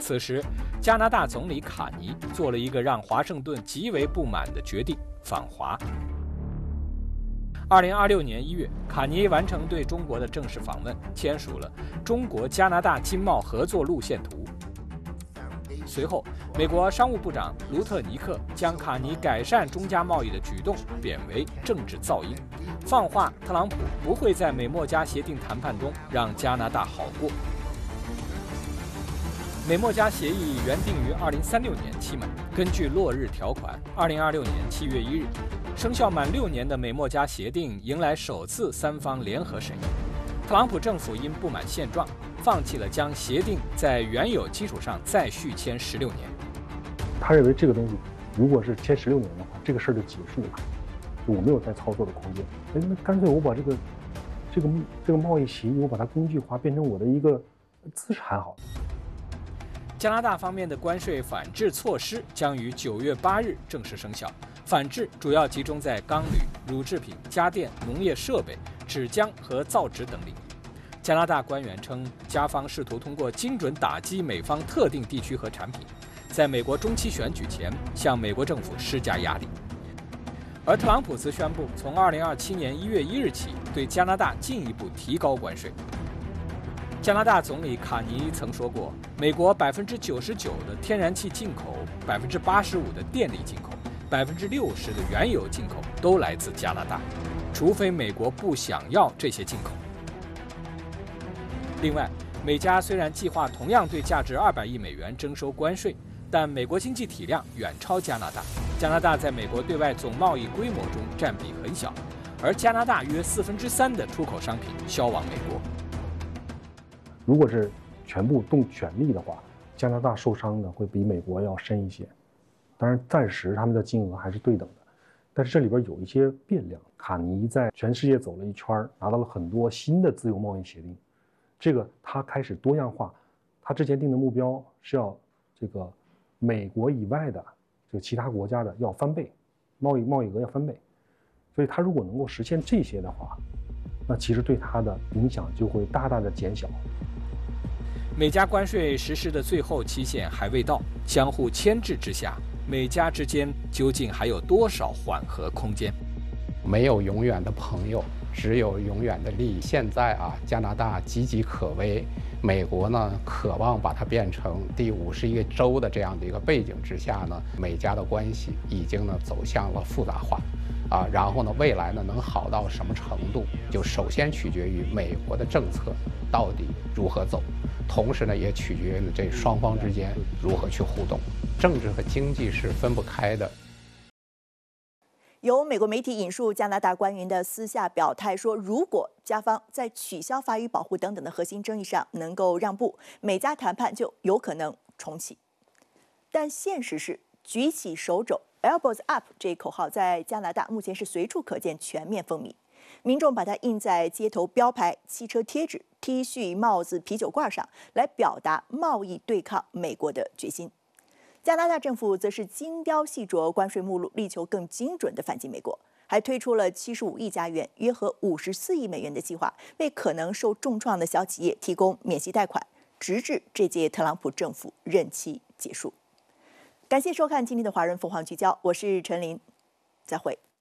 此时，加拿大总理卡尼做了一个让华盛顿极为不满的决定：访华。2026年1月，卡尼完成对中国的正式访问，签署了中国加拿大经贸合作路线图。随后，美国商务部长卢特尼克将卡尼改善中加贸易的举动贬为政治噪音，放话特朗普不会在美墨加协定谈判中让加拿大好过。美墨加协议原定于2036年期满，根据落日条款，2026年7月1日生效满6年的美墨加协定迎来首次3方联合审议。特朗普政府因不满现状，放弃了将协定在原有基础上再续签16年。 他认为这个东西如果是签16年的话，这个事儿就结束了，我没有再操作的空间。那干脆我把这个贸易协议，我把它工具化，变成我的一个资产好了。 加拿大方面的关税反制措施将于9月8日正式生效，反制主要集中在钢铝、乳制品、家电、农业设备、纸浆和造纸等领域。加拿大官员称，加方试图通过精准打击美方特定地区和产品，在美国中期选举前向美国政府施加压力。而特朗普则宣布，从2027年1月1日起，对加拿大进一步提高关税。加拿大总理卡尼曾说过，美国99%的天然气进口、85%的电力进口、60%的原油进口都来自加拿大，除非美国不想要这些进口。另外，美加虽然计划同样对价值200亿美元征收关税，但美国经济体量远超加拿大，加拿大在美国对外总贸易规模中占比很小，而加拿大约3%的出口商品销往美国。 如果是全部动全力的话，加拿大受伤的会比美国要深一些。当然，暂时他们的金额还是对等的，但是这里边有一些变量。卡尼在全世界走了一圈，拿到了很多新的自由贸易协定，这个他开始多样化。他之前定的目标是要这个美国以外的这个其他国家的要翻倍，贸易额要翻倍。所以他如果能够实现这些的话，那其实对他的影响就会大大的减小。 美加关税实施的最后期限还未到，相互牵制之下，美加之间究竟还有多少缓和空间？ 没有永远的朋友，只有永远的利益。现在加拿大岌岌可危，美国呢渴望把它变成第51个州的这样的一个背景之下呢，美加的关系已经呢走向了复杂化。然后呢，未来呢能好到什么程度，就首先取决于美国的政策到底如何走，同时呢也取决于这双方之间如何去互动。政治和经济是分不开的。 有美国媒体引述加拿大官员的私下表态说，如果加方在取消法语保护等等的核心争议上能够让步，美加谈判就有可能重启。但现实是，举起手肘 Elbows Up 这一口号在加拿大目前是随处可见，全面风靡。民众把它印在街头标牌、汽车贴纸、T 恤、帽子、啤酒罐上，来表达贸易对抗美国的决心。加拿大政府则是精雕细琢关税目录，力求更精准地反击美国，还推出了75亿加元（约合54亿美元）的计划，为可能受重创的小企业提供免息贷款，直至这届特朗普政府任期结束。感谢收看今天的《华人凤凰聚焦》，我是陈琳，再会。